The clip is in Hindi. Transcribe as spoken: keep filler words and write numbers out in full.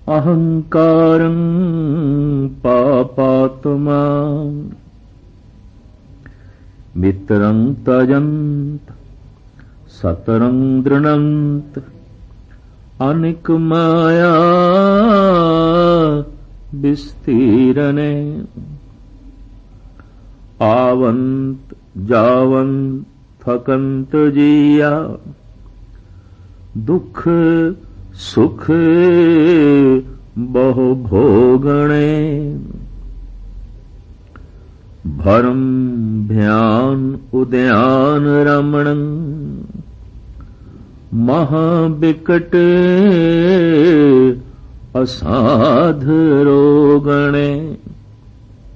अहंकारं पापात्मा मित्रं तजन्त सतरं दृणन्त अनिक माया विस्तीरणे आवंत जावंत थकंत जिया दुख सुख बहु भोगणे भरम भ्यान उद्यान रमणं महाविकटे असाध रोगणे